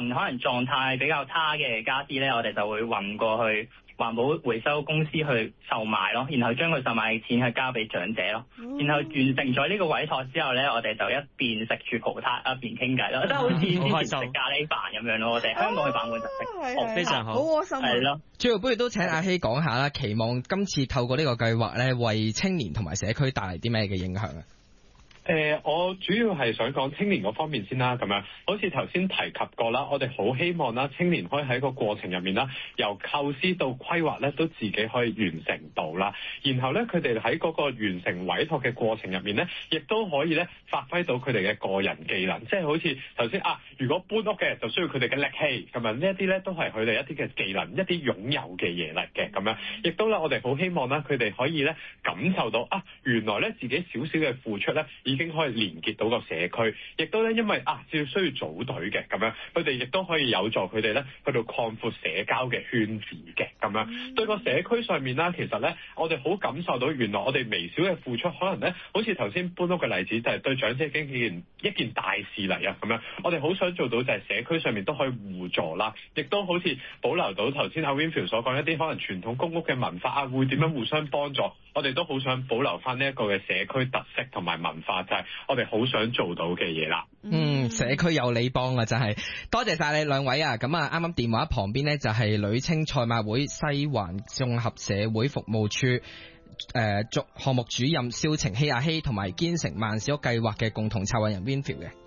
可能狀態比較差嘅家私咧，我哋就會運過去環保回收公司去售賣咯，然後將佢售賣嘅錢去交俾長者咯，然後完成咗呢個委託之後咧，我哋就一邊食住葡撻一邊傾偈咯，即係好似之前食咖喱飯咁樣咯。我哋香港嘅版本就食， 非常好， 好窩心係咯。 最後不如都請阿希講下啦，期望今次透過呢個計劃咧，為青年同埋社區帶嚟啲咩嘅影響啊？ 我主要係想講青年嗰方面先啦，咁樣好似頭先提及過啦，我哋好希望啦，青年可以喺個過程入面啦，由構思到規劃咧，都自己可以完成到啦。然後咧，佢哋喺嗰個完成委託嘅過程入面咧，亦都可以咧發揮到佢哋嘅個人技能，即係好似頭先如果搬屋嘅就需要佢哋嘅力氣咁樣，呢一啲咧都係佢哋一啲嘅技能，一啲擁有嘅嘢嚟嘅咁樣。亦都咧，我哋好希望啦，佢哋可以咧感受到原來咧自己少少嘅付出咧，已經可以連結到個社區，亦都咧因為只需要組隊嘅咁樣，佢哋亦都可以有助佢哋咧去到擴闊社交嘅圈子嘅咁樣。對個社區上面啦，其實咧我哋好感受到原來我哋微小嘅付出，可能咧好似頭先搬屋嘅例子，就係對長者經一件大事嚟咁樣。我哋好想做到就係社區上面都可以互助啦，亦都好似保留到頭先阿 Winfield 所講一啲可能傳統公屋嘅文化會點樣互相幫助。我哋都好想保留翻呢一個嘅社區特色同埋文化，就係我哋好想做到嘅嘢啦。 社區有你幫啊，真係多謝晒你兩位啊！咁啊，啱啱電話旁邊呢，就係女青賽馬會西環綜合社會服務處項目主任蕭程曦阿希同埋堅城萬事屋計劃嘅共同策劃人 Winfield 嘅。